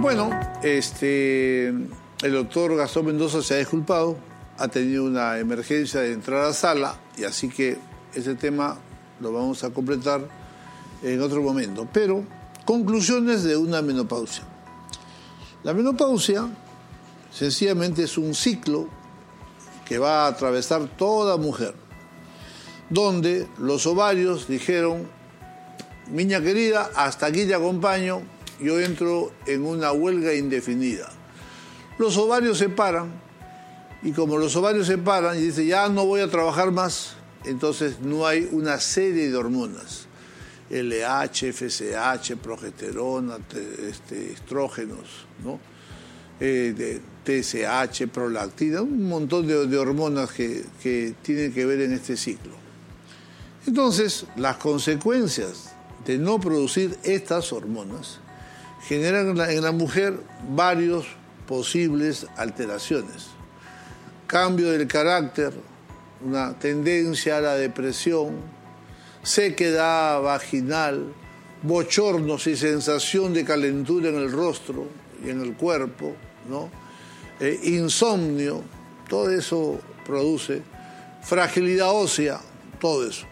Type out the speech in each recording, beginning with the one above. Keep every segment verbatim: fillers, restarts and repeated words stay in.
Bueno, este, el doctor Gastón Mendoza se ha disculpado, ha tenido una emergencia de entrar a sala, y así que ese tema lo vamos a completar en otro momento. Pero, conclusiones de una menopausia. La menopausia sencillamente es un ciclo que va a atravesar toda mujer, donde los ovarios dijeron: niña querida, hasta aquí te acompaño, yo entro en una huelga indefinida. Los ovarios se paran, y como los ovarios se paran y dice ya no voy a trabajar más, entonces no hay una serie de hormonas, L H, F S H, progesterona, este, estrógenos, ¿no? eh, de T S H, prolactina, un montón de, de hormonas que, que tienen que ver en este ciclo. Entonces, las consecuencias de no producir estas hormonas generan en la, en la mujer varios posibles alteraciones. Cambio del carácter, una tendencia a la depresión, sequedad vaginal, bochornos y sensación de calentura en el rostro y en el cuerpo, ¿no? Eh, insomnio, todo eso produce, fragilidad ósea, todo eso.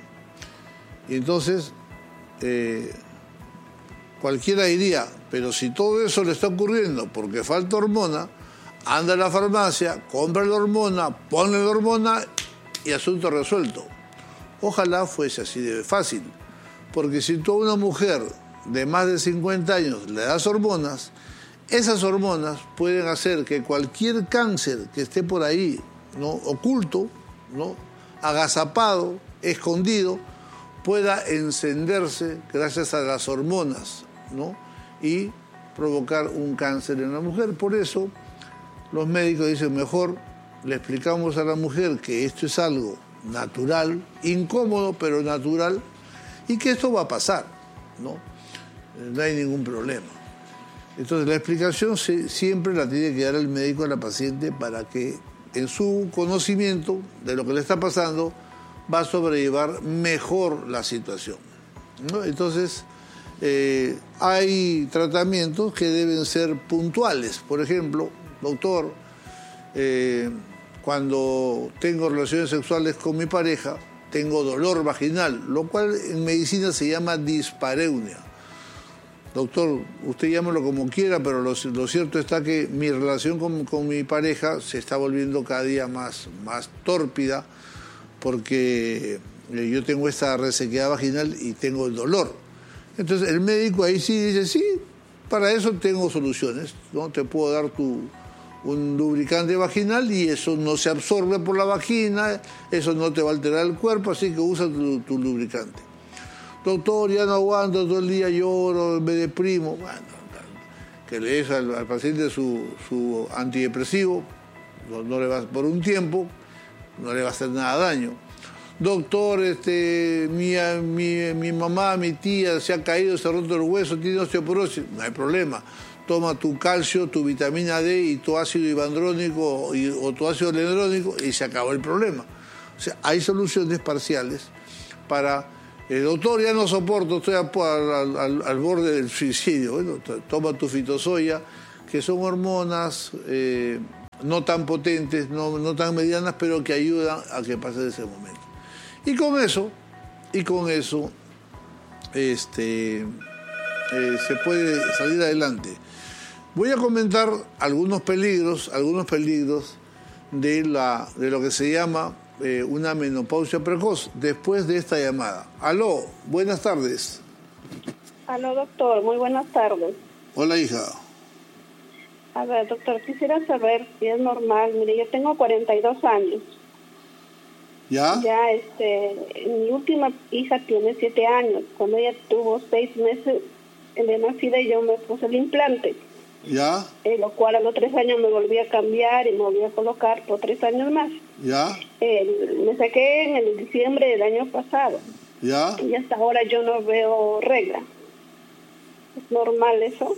Y entonces, eh, cualquiera diría, pero si todo eso le está ocurriendo porque falta hormona, anda a la farmacia, compra la hormona, ponle la hormona y asunto resuelto. Ojalá fuese así de fácil, porque si tú a una mujer de más de cincuenta años le das hormonas, esas hormonas pueden hacer que cualquier cáncer que esté por ahí, ¿no?, oculto, ¿no?, agazapado, escondido, pueda encenderse gracias a las hormonas, ¿no?, y provocar un cáncer en la mujer. Por eso los médicos dicen, mejor le explicamos a la mujer que esto es algo natural, incómodo pero natural, y que esto va a pasar, ¿no? No hay ningún problema. Entonces la explicación se, siempre la tiene que dar el médico a la paciente para que en su conocimiento de lo que le está pasando va a sobrellevar mejor la situación, ¿no? Entonces eh, hay tratamientos que deben ser puntuales. Por ejemplo, doctor, eh, cuando tengo relaciones sexuales con mi pareja, tengo dolor vaginal, lo cual en medicina se llama dispareunia. Doctor, usted llámelo como quiera, pero lo, lo cierto está que mi relación con, con mi pareja se está volviendo cada día más, más tórpida, porque yo tengo esta resequedad vaginal y tengo el dolor. Entonces el médico ahí sí dice, sí, para eso tengo soluciones, ¿no? Te puedo dar tu, un lubricante vaginal y eso no se absorbe por la vagina, eso no te va a alterar el cuerpo, así que usa tu, tu lubricante. Doctor, ya no aguanto, todo el día lloro, me deprimo. Bueno, que le des al, al paciente su, su antidepresivo, no, no le va, por un tiempo, no le va a hacer nada daño. Doctor, este, mi, mi, mi mamá, mi tía se ha caído, se ha roto el hueso, tiene osteoporosis, no hay problema. Toma tu calcio, tu vitamina D y tu ácido ibandrónico y, o tu ácido lendrónico y se acabó el problema. O sea, hay soluciones parciales para... El doctor, ya no soporto, estoy al, al, al borde del suicidio. Bueno, toma tu fitosoya, que son hormonas eh, no tan potentes, no, no tan medianas, pero que ayudan a que pase ese momento. Y con eso, y con eso, este, eh, se puede salir adelante. Voy a comentar algunos peligros, algunos peligros de, la, de lo que se llama eh, una menopausia precoz después de esta llamada. Aló, buenas tardes. Aló, doctor, muy buenas tardes. Hola, hija. A ver, doctor, quisiera saber si es normal. Mire, yo tengo cuarenta y dos años. ¿Ya? Ya, este, mi última hija tiene siete años. Cuando ella tuvo seis meses de nacida, yo me puse el implante. ¿Ya? Eh, lo cual a los tres años me volví a cambiar y me volví a colocar por tres años más. ¿Ya? Eh, me saqué en el diciembre del año pasado. ¿Ya? Y hasta ahora yo no veo regla. ¿Es normal eso?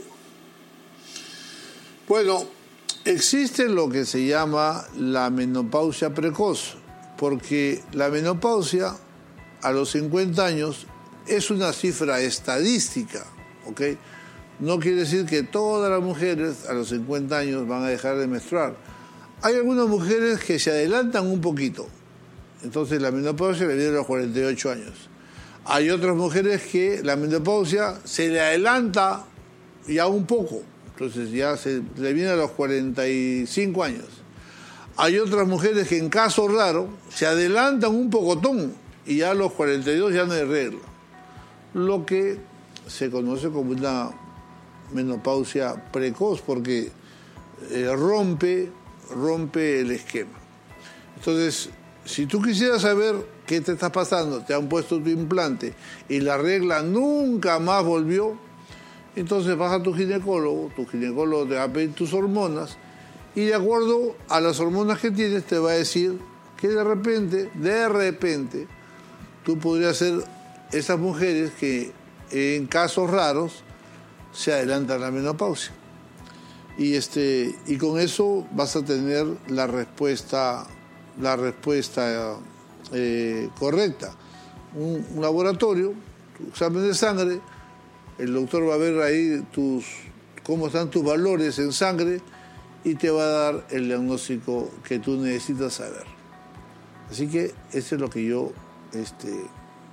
Bueno, existe lo que se llama la menopausia precoz, porque la menopausia a los cincuenta años es una cifra estadística, ¿ok? no quiere decir que todas las mujeres a los cincuenta años van a dejar de menstruar. Hay algunas mujeres que se adelantan un poquito, entonces la menopausia le viene a los cuarenta y ocho años. Hay otras mujeres que la menopausia se le adelanta ya un poco, entonces ya se le viene a los cuarenta y cinco años. Hay otras mujeres que en caso raro se adelantan un pocotón y ya a los cuarenta y dos ya no hay regla, lo que se conoce como una menopausia precoz porque eh, rompe, rompe el esquema. Entonces, si tú quisieras saber qué te está pasando, te han puesto tu implante y la regla nunca más volvió, entonces vas a tu ginecólogo, tu ginecólogo te va a pedir tus hormonas y de acuerdo a las hormonas que tienes te va a decir que de repente, de repente, tú podrías ser esas mujeres que en casos raros se adelanta la menopausia. Y, este, y con eso vas a tener la respuesta, la respuesta eh, correcta. Un, un laboratorio, tu examen de sangre, el doctor va a ver ahí tus, cómo están tus valores en sangre y te va a dar el diagnóstico que tú necesitas saber. Así que eso es lo que yo este,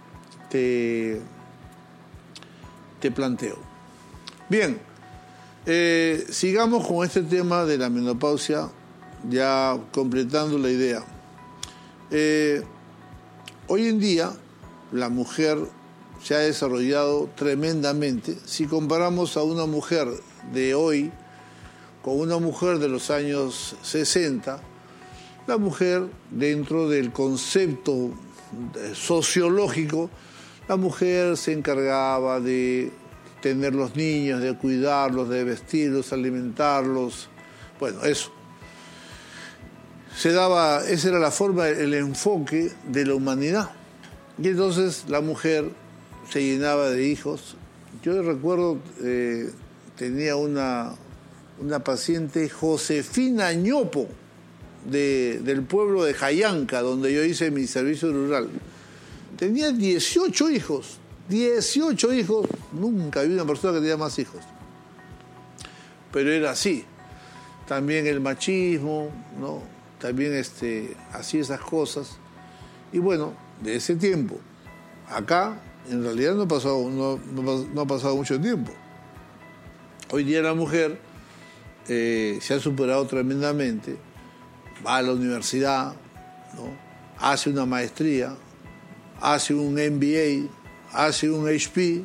te, te planteo. Bien, eh, sigamos con este tema de la menopausia, ya completando la idea. Eh, hoy en día la mujer se ha desarrollado tremendamente. Si comparamos a una mujer de hoy con una mujer de los años sesenta, la mujer, dentro del concepto sociológico, la mujer se encargaba de tener los niños, de cuidarlos, de vestirlos, alimentarlos, bueno, eso. Se daba, esa era la forma, el enfoque de la humanidad. Y entonces la mujer se llenaba de hijos. Yo recuerdo, eh, tenía una, una paciente, Josefina Ñopo, de, del pueblo de Jayanca, donde yo hice mi servicio rural. Tenía dieciocho hijos. dieciocho hijos, nunca vi una persona que tenía más hijos. Pero era así. También el machismo, ¿no? También este, así esas cosas. Y bueno, de ese tiempo, acá, en realidad no ha pasado, no, no, no ha pasado mucho tiempo. Hoy día la mujer eh, se ha superado tremendamente, va a la universidad, ¿no? Hace una maestría, hace un M B A, hace un H P,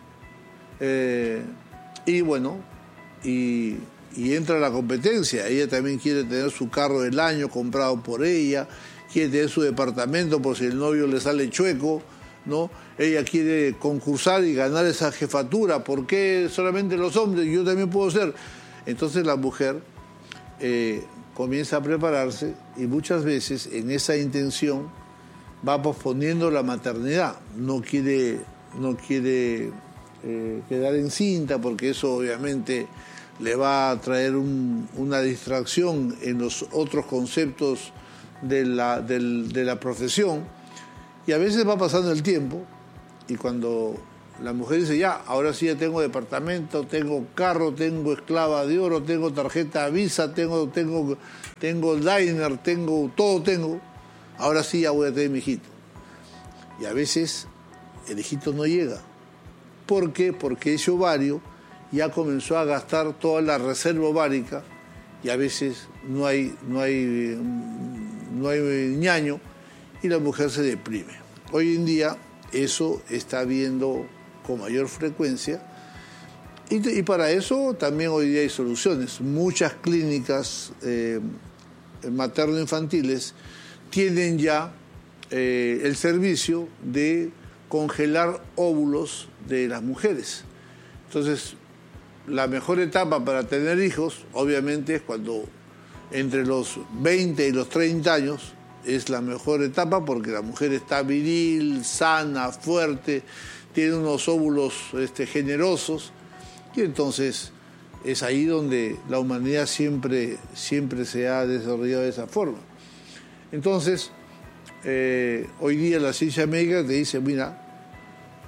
eh, y bueno, y, y entra a la competencia. Ella también quiere tener su carro del año comprado por ella, quiere tener su departamento por si el novio le sale chueco, ¿no? Ella quiere concursar y ganar esa jefatura. ¿Por qué solamente los hombres? Yo también puedo ser. Entonces la mujer eh, comienza a prepararse y muchas veces en esa intención va posponiendo la maternidad. No quiere, no quiere eh, quedar encinta porque eso obviamente le va a traer un, una distracción en los otros conceptos de la, del, de la profesión. Y a veces va pasando el tiempo y cuando la mujer dice, ya, ahora sí ya tengo departamento, tengo carro, tengo esclava de oro, tengo tarjeta Visa, tengo, tengo, tengo diner, tengo, todo tengo, ahora sí ya voy a tener mi hijito. Y a veces el hijito no llega. ¿Por qué? Porque ese ovario ya comenzó a gastar toda la reserva ovárica y a veces no hay, no hay, no hay ñaño y la mujer se deprime. Hoy en día eso está habiendo con mayor frecuencia y, y para eso también hoy día hay soluciones. Muchas clínicas eh, materno-infantiles tienen ya eh, el servicio de congelar óvulos de las mujeres. Entonces, la mejor etapa para tener hijos, obviamente, es cuando entre los veinte y los treinta años, es la mejor etapa porque la mujer está viril, sana, fuerte, tiene unos óvulos este, generosos y entonces es ahí donde la humanidad siempre, siempre se ha desarrollado de esa forma. Entonces, eh, hoy día la ciencia médica te dice, mira,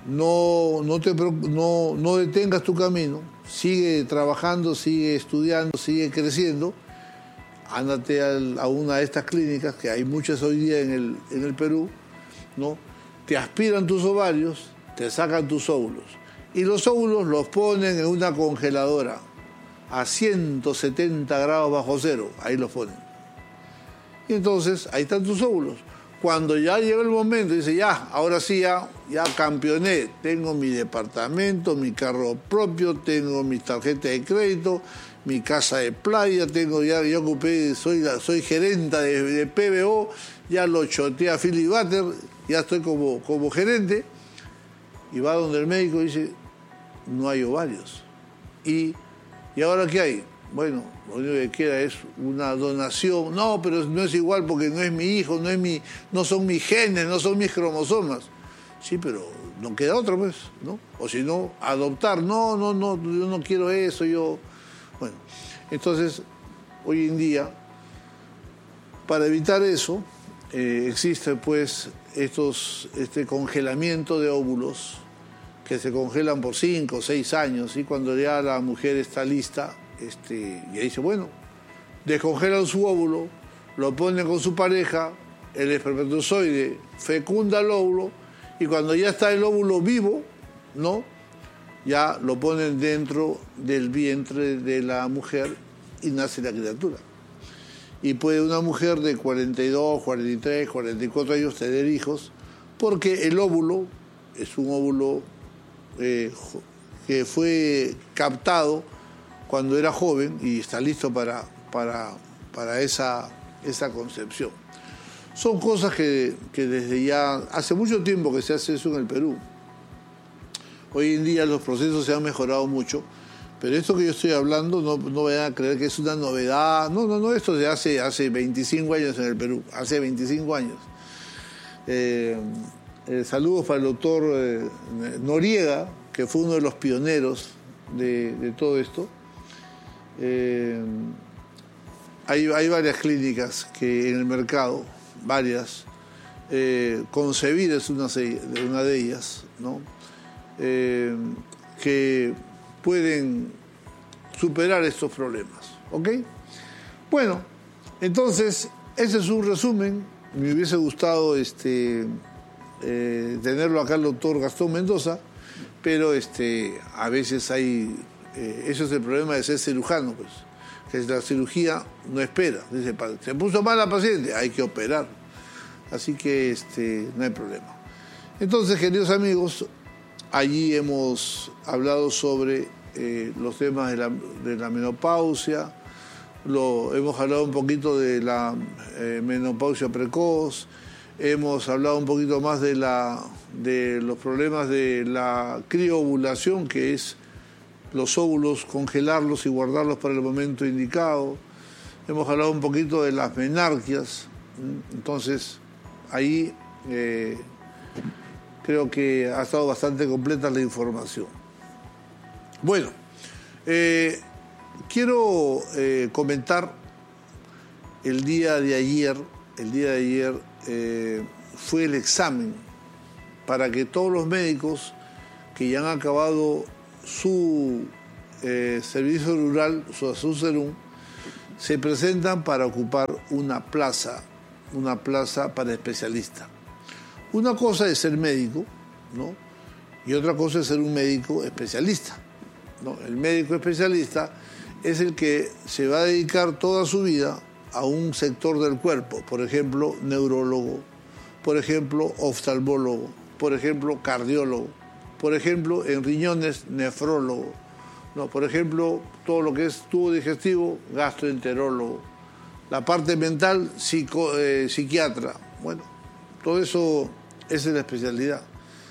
no, no, te, no, no detengas tu camino, sigue trabajando, sigue estudiando, sigue creciendo. Ándate al, a una de estas clínicas, que hay muchas hoy día en el, en el Perú, ¿no? Te aspiran tus ovarios, te sacan tus óvulos. Y los óvulos los ponen en una congeladora a ciento setenta grados bajo cero, ahí los ponen. Y entonces, ahí están tus óvulos. Cuando ya llega el momento, dice, ya, ahora sí, ya, ya campeoné, tengo mi departamento, mi carro propio, tengo mi tarjeta de crédito, mi casa de playa, tengo ya, ya ocupé, soy, la, soy gerenta de, de P B O, ya lo choteé a Philip Butter, ya estoy como, como gerente, y va donde el médico y dice, no hay ovarios. ¿Y, ¿y ahora qué hay? Bueno, lo único que queda es una donación. No, pero no es igual porque no es mi hijo, no es mi, no son mis genes, no son mis cromosomas. Sí, pero no queda otro, pues, ¿no? O si no, adoptar. No, no, no, yo no quiero eso, yo... Bueno, entonces, hoy en día, para evitar eso, eh, existe, pues, estos, este congelamiento de óvulos que se congelan por cinco o seis años, y cuando ya la mujer está lista, este, y dice, bueno, descongelan su óvulo, lo ponen con su pareja, el espermatozoide fecunda el óvulo, y cuando ya está el óvulo vivo, ¿no?, ya lo ponen dentro del vientre de la mujer y nace la criatura. Y puede una mujer de cuarenta y dos, cuarenta y tres, cuarenta y cuatro años tener hijos, porque el óvulo es un óvulo eh, que fue captado cuando era joven y está listo para, para, para esa, esa concepción. Son cosas que, que desde ya, hace mucho tiempo que se hace eso en el Perú. Hoy en día los procesos se han mejorado mucho, pero esto que yo estoy hablando no, no vayan a creer que es una novedad. No, no, no, esto se hace hace veinticinco años en el Perú, hace veinticinco años. Eh, eh, saludos para el doctor eh, Noriega, que fue uno de los pioneros de, de todo esto. Eh, hay, hay varias clínicas que en el mercado, varias, eh, Concebir es una, una de ellas, ¿no? Eh, que pueden superar estos problemas, ¿ok? Bueno, entonces, ese es un resumen. Me hubiese gustado este, eh, tenerlo acá el doctor Gastón Mendoza, pero este, a veces hay... Eh, eso es el problema de ser cirujano, pues, que la cirugía no espera. Dice, se puso mal la paciente, hay que operar. Así que este, no hay problema. Entonces, queridos amigos, allí hemos hablado sobre eh, los temas de la, de la menopausia, lo, hemos hablado un poquito de la eh, menopausia precoz, hemos hablado un poquito más de, la, de los problemas de la crioovulación, que es los óvulos, congelarlos y guardarlos para el momento indicado. Hemos hablado un poquito de las menarquias. Entonces, ahí eh, creo que ha estado bastante completa la información. Bueno, eh, quiero eh, comentar el día de ayer, el día de ayer eh, fue el examen para que todos los médicos que ya han acabado su eh, servicio rural, su SUSERUM, se presentan para ocupar una plaza, una plaza para especialista. Una cosa es ser médico, ¿no? Y otra cosa es ser un médico especialista, ¿no? El médico especialista es el que se va a dedicar toda su vida a un sector del cuerpo, por ejemplo, neurólogo, por ejemplo, oftalmólogo, por ejemplo, cardiólogo, por ejemplo, en riñones, nefrólogo, no, por ejemplo, todo lo que es tubo digestivo, gastroenterólogo, la parte mental, psico, eh, psiquiatra. Bueno, todo eso esa es la especialidad.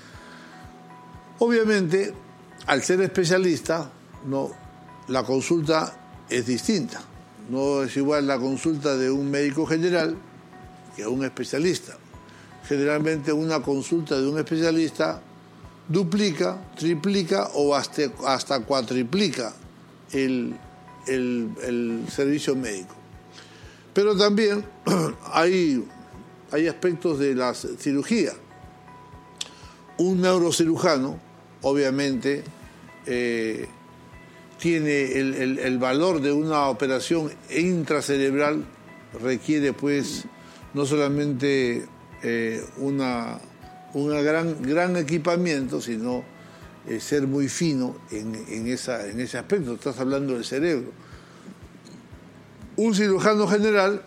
Obviamente, al ser especialista, no, la consulta es distinta. No es igual la consulta de un médico general que a un especialista. Generalmente una consulta de un especialista duplica, triplica o hasta, hasta cuatriplica el, el, el servicio médico. Pero también hay, hay aspectos de la cirugía. un neurocirujano, obviamente, eh, tiene el, el, el valor de una operación intracerebral, requiere pues no solamente eh, una, una gran, gran equipamiento, sino eh, ser muy fino en, en, esa, en ese aspecto. Estás hablando del cerebro. Un cirujano general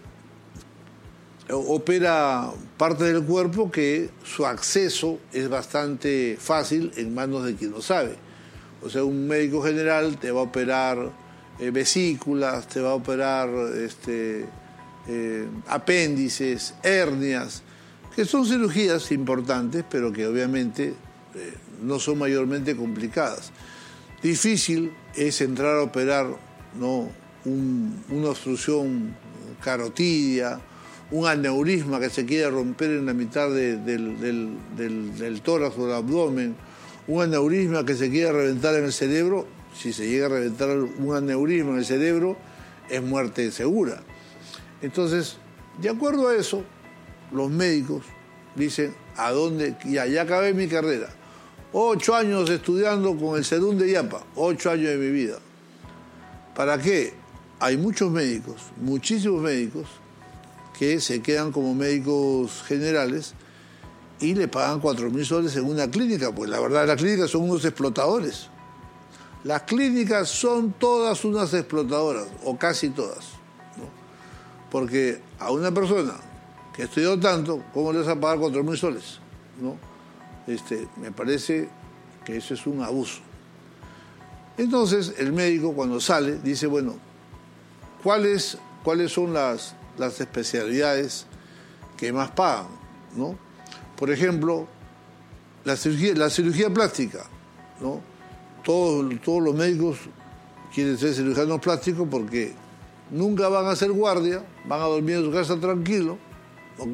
opera parte del cuerpo que su acceso es bastante fácil en manos de quien lo sabe. O sea, un médico general te va a operar eh, vesículas, te va a operar este, eh, apéndices, hernias, que son cirugías importantes, pero que obviamente eh, no son mayormente complicadas. Difícil es entrar a operar, ¿no?, un, una obstrucción carotidia, un aneurisma que se quiere romper en la mitad de, del, del, del, del tórax o del abdomen, un aneurisma que se quiere reventar en el cerebro. Si se llega a reventar un aneurisma en el cerebro, es muerte segura. Entonces, de acuerdo a eso, los médicos dicen, ¿a dónde? Ya, ya acabé mi carrera. Ocho años estudiando con el Sedún de Yapa, ocho años de mi vida. ¿Para qué? Hay muchos médicos, muchísimos médicos, que se quedan como médicos generales y le pagan cuatro mil soles en una clínica. Pues la verdad, las clínicas son unos explotadores. Las clínicas son todas unas explotadoras, o casi todas, ¿no? Porque a una persona que estudió tanto, ¿cómo le vas a pagar cuatro mil soles? ¿No? Este, me parece que eso es un abuso. Entonces, el médico cuando sale dice, bueno, ¿cuáles, cuáles son las, las especialidades que más pagan, ¿no? Por ejemplo, la cirugía, la cirugía plástica, ¿no? Todos, todos los médicos quieren ser cirujanos plásticos porque nunca van a hacer guardia, van a dormir en su casa tranquilo, ¿ok?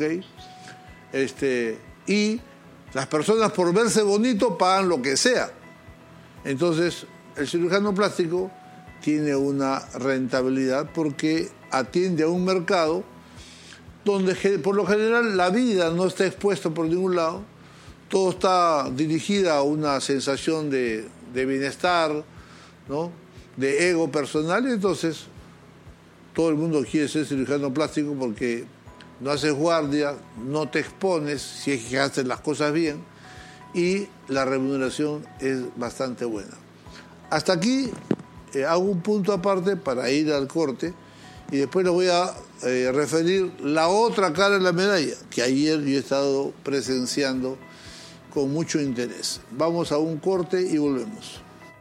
Este, y las personas por verse bonito pagan lo que sea. Entonces, el cirujano plástico tiene una rentabilidad porque atiende a un mercado donde por lo general la vida no está expuesta por ningún lado, todo está dirigida a una sensación de, de bienestar, ¿no?, de ego personal, y entonces todo el mundo quiere ser cirujano plástico porque no haces guardia, no te expones si es que haces las cosas bien, y la remuneración es bastante buena. Hasta aquí eh, hago un punto aparte para ir al corte y después les voy a eh, referir la otra cara de la medalla que ayer yo he estado presenciando con mucho interés. Vamos a un corte y volvemos.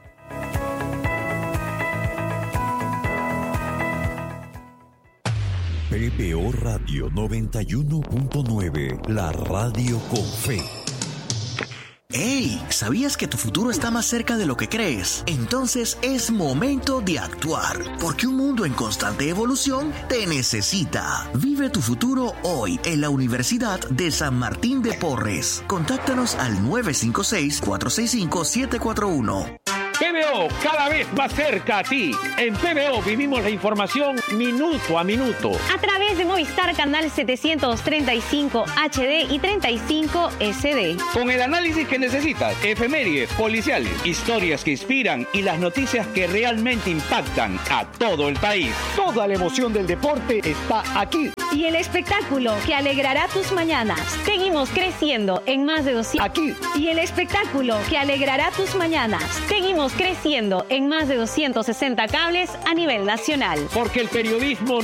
P B O Radio noventa y uno punto nueve, la radio con fe. ¡Hey! ¿Sabías que tu futuro está más cerca de lo que crees? Entonces es momento de actuar, porque un mundo en constante evolución te necesita. Vive tu futuro hoy en la Universidad de San Martín de Porres. Contáctanos al nueve cinco seis, cuatro seis cinco, siete cuatro uno. P B O, cada vez más cerca a ti. En P B O vivimos la información minuto a minuto. A través de Movistar Canal setecientos treinta y cinco H D y treinta y cinco S D. Con el análisis que necesitas, efemérides, policiales, historias que inspiran y las noticias que realmente impactan a todo el país. Toda la emoción del deporte está aquí. Y el espectáculo que alegrará tus mañanas. Seguimos creciendo en más de doscientos... Aquí. Y el espectáculo que alegrará tus mañanas. Seguimos creciendo en más de doscientos sesenta cables a nivel nacional. Porque el periodismo